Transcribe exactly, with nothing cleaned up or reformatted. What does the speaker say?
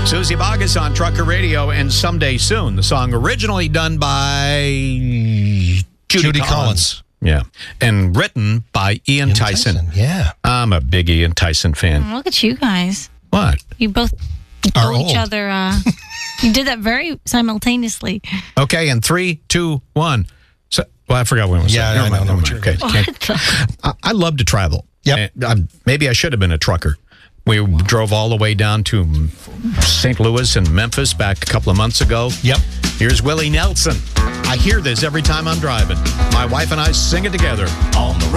Susie Boggess on Trucker Radio and Someday Soon. The song originally done by Judy, Judy Collins. Collins. Yeah. And written by Ian, Ian Tyson. Tyson. Yeah. I'm a big Ian Tyson fan. Look at you guys. What? You both Are know each old. other. Uh, you did that very simultaneously. Okay, and three, two, one. So, well, I forgot when it was. Yeah, Never I mind, know, never know mind. what Okay, What can't- the? I, I love to travel. Yep. And I, maybe I should have been a trucker. We drove all the way down to Saint Louis and Memphis back a couple of months ago. Yep. Here's Willie Nelson. I hear this every time I'm driving. My wife and I sing it together. On the road.